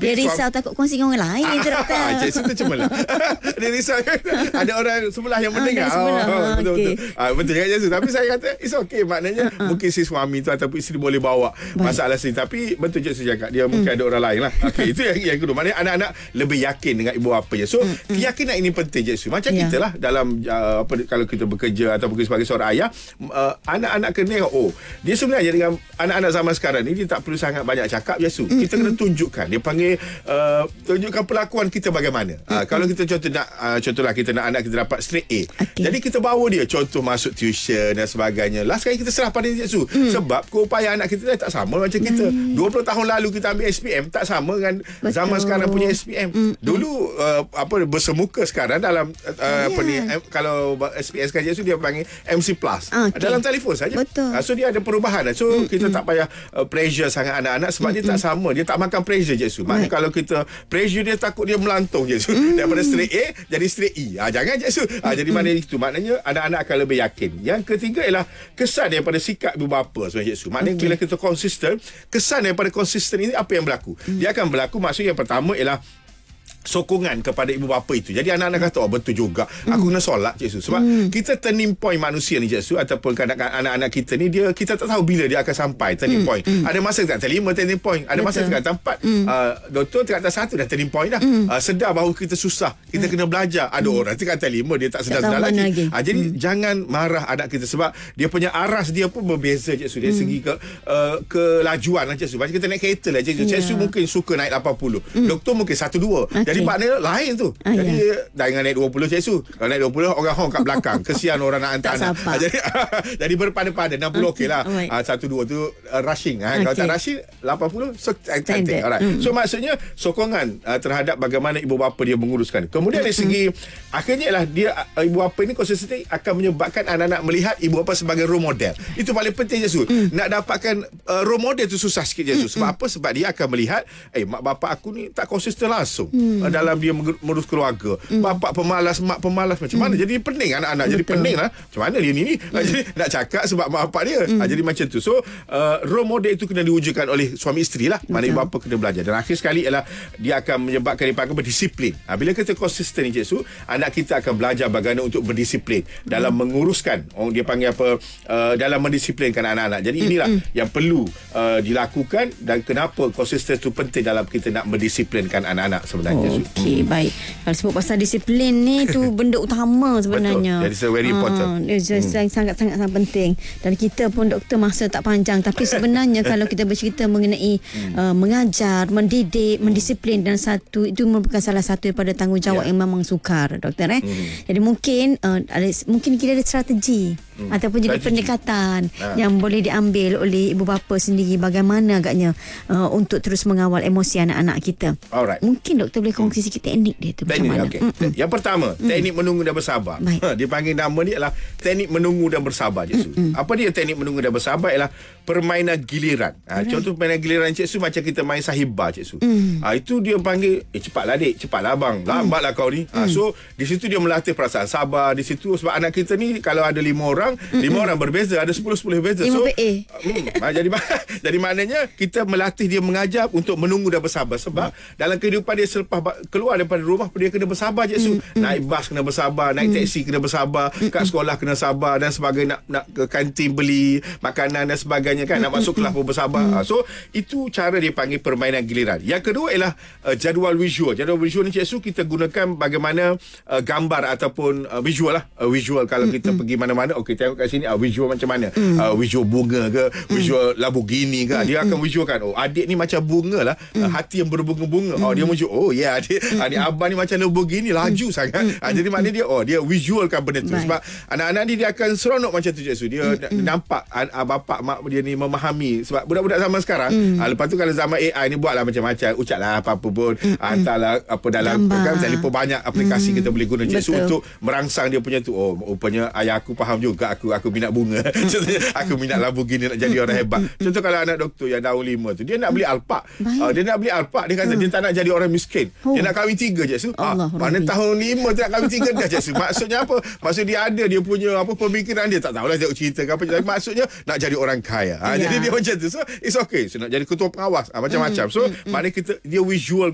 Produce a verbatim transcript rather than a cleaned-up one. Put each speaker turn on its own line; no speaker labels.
Dia risau takut kongsi dengan orang lain tu doktor.
Cik Su tu macam mana? Dia risau ada orang sebelah yang mendengar.
Ah, sebelah.
Oh, oh, betul,
Okay.
betul. Ah, betul kan Cik Su. Tapi saya kata it's okay. Maknanya uh-huh. mungkin si suami tu ataupun isteri boleh bawa Baik. masalah sini. Tapi betul Cik Su cakap dia mungkin hmm. ada orang lain lah. Okay, itu yang, yang kedua. Maknanya anak-anak lebih yakin dengan ibu bapanya. So hmm. keyakinan ini penting Cik Su. Macam yeah. kita lah dalam uh, apa, kalau kita bekerja ataupun sebagai seorang ayah, uh, anak-anak kena oh dia sebenarnya dengan anak-anak zaman sekarang ni dia tak perlu sangat banyak cakap Cik Su. Kita kena tunjukkan. Dia panggil uh, tunjukkan perlakuan kita bagaimana. Uh, kalau kita contoh nak uh, contohlah kita nak anak kita dapat straight A. Okay. Jadi kita bawa dia contoh masuk tuition dan sebagainya. Last kali kita serah pada dia Cik Su. Mm. Sebab keupayaan anak kita tak sama macam mm. kita. dua puluh tahun lalu kita ambil S P M tak sama dengan Betul. zaman sekarang punya S P M. Mm. Dulu uh, apa bersemuka sekarang dalam uh, yeah. apa ni M, kalau S P M sekarang Cik Su dia panggil M C plus. Okay. Dalam telefon saja. Uh, so dia ada perubahan. So mm. kita mm. tak payah uh, pressure sangat anak-anak sebab mm. dia tak sama. Dia tak makan pressure Cik Su. Maknanya right. kalau kita pressure dia takut dia melantung Cik Su. Mm. Daripada straight A jadi straight E. Ha, jangan Cik Su. Ha, mm. jadi mana itu maknanya anak-anak akan lebih yakin. Yang ketiga ialah kesan daripada sikap ibu bapa sebenarnya Cik Su. Maknanya okay. bila kita konsisten, kesan daripada konsisten ini apa yang berlaku? Mm. Dia akan berlaku maksudnya yang pertama ialah sokongan kepada ibu bapa itu. Jadi anak-anak kata oh betul juga aku mm. kena solat Cik Su. Sebab mm. kita turning point manusia ni Cik Su ataupun kadang-kadang anak-anak kita ni dia kita tak tahu bila dia akan sampai turning mm. point. Mm. Ada masa dekat lima turning point, ada masa dekat empat. Mm. Uh, doktor dekat satu dah turning point dah. Mm. Uh, sedar bahawa kita susah, kita mm. kena belajar. Ada mm. orang dekat lima dia tak sedar-sedar lagi. lagi. Uh, jadi mm. jangan marah anak kita sebab dia punya aras dia pun berbeza Cik Su. Dari mm. segi ke uh, kelajuan lah Cik Su. Macam kita naik kereta lah Cik Su. Cik Su yeah. mungkin suka naik lapan puluh. Mm. Doktor mungkin satu dua. Okay. Jadi maknanya lain tu. Ah, jadi ya. jangan naik dua puluh Cik Su. Kalau naik dua puluh orang honk kat belakang. Kesian orang nak hantar anak. Jadi jadi berpada-pada enam puluh okey lah. Oh, satu dua tu uh, rushing. Ha. Okay. Kalau tak rushing lapan puluh so, cantik. Alright. Mm. So maksudnya sokongan uh, terhadap bagaimana ibu bapa dia menguruskan. Kemudian dari segi mm. akhirnya lah dia uh, ibu bapa ini konsisten akan menyebabkan anak-anak melihat ibu bapa sebagai role model. Itu paling penting Cik Su. Mm. Nak dapatkan uh, role model tu susah sikit Cik Su. Sebab mm. apa? Sebab dia akan melihat eh mak bapak aku ni tak konsisten langsung mm. uh, dalam dia mengurus keluarga. Mm. Bapak pemalas, mak pemalas macam mm. mana? Jadi pening anak-anak. Jadi pening lah. Macam mana dia ni ni? Mm. Jadi nak cakap sebab mak bapak dia. Mm. Ha, jadi macam tu. So uh, role model itu kena diwujudkan oleh suami isteri lah. Mana ibu bapa kena belajar. Dan akhir sekali ialah dia akan menyebabkan dia akan berdisiplin. Ha, bila kita konsisten Cik Su, anak kita akan belajar bagaimana untuk berdisiplin dalam mm. menguruskan. Oh, dia panggil apa? Uh, dalam mendisiplinkan anak-anak. Jadi inilah mm. yang perlu uh, dilakukan dan kenapa konsisten itu penting dalam kita nak mendisiplinkan anak-anak sebenarnya.
Oh, okey, baik. Kalau sebut pasal disiplin ni tu benda utama sebenarnya.
Betul. Jadi very important.
Dia hmm. sangat-sangat sangat penting. Dan kita pun doktor masa tak panjang tapi sebenarnya kalau kita bercerita mengenai hmm. uh, mengajar, mendidik, mendisiplin dan satu itu merupakan salah satu daripada tanggungjawab yeah. yang memang sukar doktor eh. Hmm. Jadi mungkin uh, ada, mungkin kita ada strategi hmm. ataupun jadi pendekatan ha. yang boleh diambil oleh ibu bapa sendiri bagaimana agaknya uh, untuk terus mengawal emosi anak-anak kita.
Alright.
Mungkin doktor boleh kongsi hmm. sikit teknik dia tu
teknik,
macam mana?
Okay. Mm-mm. Yang pertama, mm. teknik menunggu dan bersabar. Ha, dia panggil nama ni adalah teknik menunggu dan bersabar Cik Su. Apa dia teknik menunggu dan bersabar ialah permainan giliran. Ha, right. Contoh permainan giliran Cik Su macam kita main sahiba Cik Su. Mm. Ha, itu dia panggil eh cepatlah adik, cepatlah abang. Mm. Lambatlah kau ni. Ha, so di situ dia melatih perasaan sabar di situ sebab anak kita ni kalau ada lima orang, Mm-mm. lima orang berbeza, ada sepuluh sepuluh berbeza. So mm, ha, jadi jadi maknanya kita melatih dia mengajar untuk menunggu dan bersabar sebab mm. dalam kehidupan dia selepas keluar daripada rumah dia kena bersabar Cik Su. Mm. Naik bas kena bersabar, naik mm. teksi kena bersabar, mm. kat sekolah kena sabar dan sebagainya, nak nak ke kantin beli makanan dan sebagainya kan, nak masuk kelas pun bersabar. Mm. So itu cara dia panggil permainan giliran. Yang kedua ialah uh, jadual visual. Jadual visual ni Cik Su kita gunakan bagaimana uh, gambar ataupun uh, visual lah. Uh, visual kalau mm. kita mm. pergi mana-mana, okey tengok kat sini uh, visual macam mana. Mm. Uh, visual bunga ke, visual mm. Lamborghini ke. Mm. Dia akan visualkan oh adik ni macam bunga lah, mm. uh, hati yang berbunga-bunga. Mm. Oh dia muncul oh ya yeah, adik uh, ni abang ni macam Lamborghini laju mm. sangat. Mm. Uh, jadi maknanya dia oh dia visualkan benda tu. Baik. Sebab anak-anak ni dia akan seronok macam tu Cik Su. Dia mm. nampak uh, bapak mak dia ni memahami sebab budak-budak zaman sekarang mm. uh, lepas tu kalau zaman A I ni buatlah macam-macam, ucaplah apa-apa pun, mm. uh, hantarlah apa dalam kan telefon banyak aplikasi mm. kita boleh guna Cik Su untuk merangsang dia punya tu. Oh rupanya ayah aku faham juga aku aku minat bunga. Contohnya aku minat Lamborghini nak jadi orang hebat. Contoh kalau anak doktor yang tahun lima tu dia nak beli Alphard. Uh, dia nak beli Alphard dia kata mm. dia tak nak jadi orang miskin. Oh. Dia nak kahwin tiga Cik Su. Ah, mana tahun lima tu nak kahwin tiga dah Cik Su. Maksudnya apa? Maksud dia ada dia punya apa pemikiran dia tak tahulah tengok cerita ke apa. Maksudnya nak jadi orang kaya. Ha, yeah. Jadi dia macam tu. So it's okay. So nak jadi ketua pengawas ha, macam-macam. So mm, mm, maknanya kita dia visual